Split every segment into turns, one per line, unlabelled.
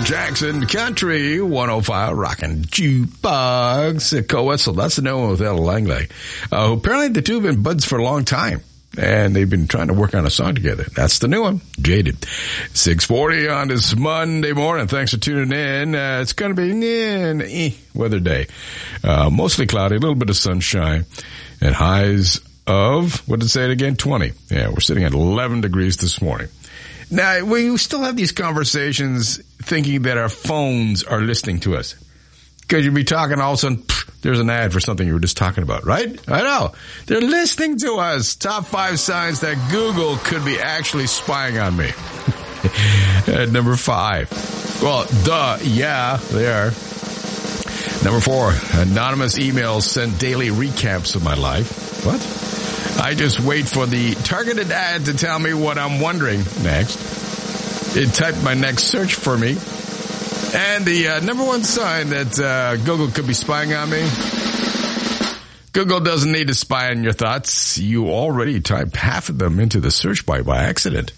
Jackson Country 105 Rockin' Jukebox. Co-Wessel, that's the new one with Ella Langley. Apparently the two have been buds for a long time, and they've been trying to work on a song together. That's the new one, Jaded. 6:40 on this Monday morning. Thanks for tuning in. It's going to be an weather day. Mostly cloudy, a little bit of sunshine, and highs of, what did it say it again? 20. Yeah, we're sitting at 11 degrees this morning. Now, we still have these conversations thinking that our phones are listening to us. Because you'd be talking, all of a sudden, there's an ad for something you were just talking about, right? I know. They're listening to us. Top 5 signs that Google could be actually spying on me. At number 5. Well, yeah, they are. Number 4, anonymous emails send daily recaps of my life. What? I just wait for the targeted ad to tell me what I'm wondering next. It typed my next search for me. And the number 1 sign that Google could be spying on me. Google doesn't need to spy on your thoughts. You already typed half of them into the search bar by accident.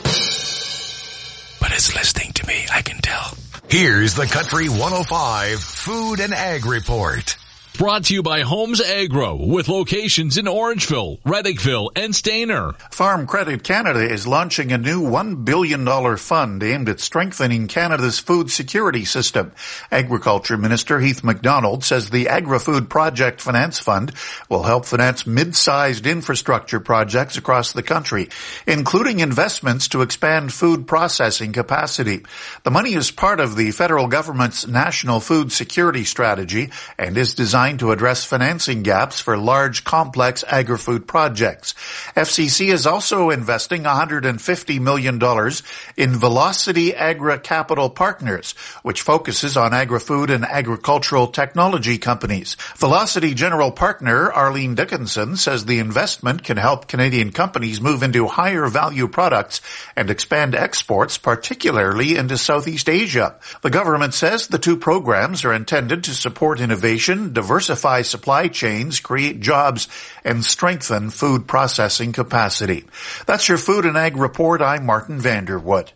But it's listening to me, I can tell.
Here's the Country 105 Food and Ag Report.
Brought to you by Homes Agro, with locations in Orangeville, Reddickville, and Stayner.
Farm Credit Canada is launching a new $1 billion fund aimed at strengthening Canada's food security system. Agriculture Minister Heath MacDonald says the Agri-Food Project Finance Fund will help finance mid-sized infrastructure projects across the country, including investments to expand food processing capacity. The money is part of the federal government's National Food Security Strategy and is designed to address financing gaps for large, complex agri-food projects. FCC is also investing $150 million in Velocity Agri-Capital Partners, which focuses on agri-food and agricultural technology companies. Velocity General Partner Arlene Dickinson says the investment can help Canadian companies move into higher value products and expand exports, particularly into Southeast Asia. The government says the two programs are intended to support innovation, diversify supply chains, create jobs, and strengthen food processing capacity. That's your Food and Ag Report. I'm Martin Vanderwood.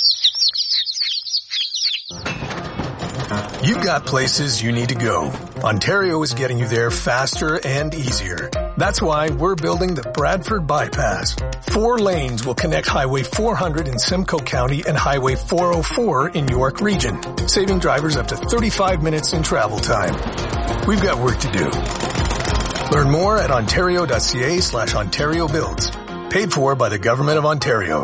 You've got places you need to go. Ontario is getting you there faster and easier. That's why we're building the Bradford Bypass. 4 lanes will connect Highway 400 in Simcoe County and Highway 404 in York Region, saving drivers up to 35 minutes in travel time. We've got work to do. Learn more at ontario.ca/Ontario Builds. Paid for by the Government of Ontario.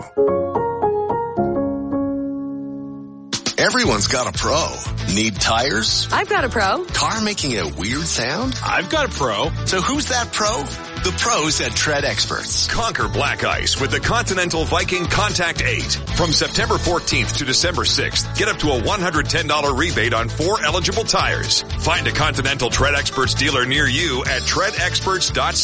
Everyone's got a pro. Need tires?
I've got a pro.
Car making a weird sound?
I've got a pro.
So who's that pro? The pros at Tread Experts.
Conquer black ice with the Continental Viking Contact 8. From September 14th to December 6th, get up to a $110 rebate on 4 eligible tires. Find a Continental Tread Experts dealer near you at treadexperts.ca.